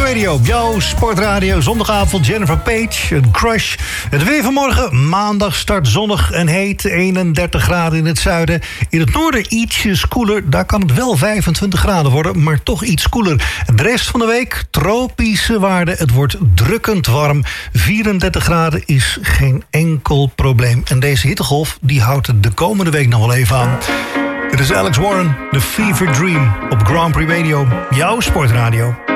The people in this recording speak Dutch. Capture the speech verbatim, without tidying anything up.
Radio, jouw sportradio. Zondagavond Jennifer Page, een crush. Het weer vanmorgen, maandag start zonnig en heet. eenendertig graden in het zuiden. In het noorden ietsjes koeler. Daar kan het wel vijfentwintig graden worden, maar toch iets koeler. De rest van de week tropische waarden. Het wordt drukkend warm. vierendertig graden is geen enkel probleem. En deze hittegolf die houdt het de komende week nog wel even aan. Dit is Alex Warren, The Fever Dream op Grand Prix Radio, jouw sportradio.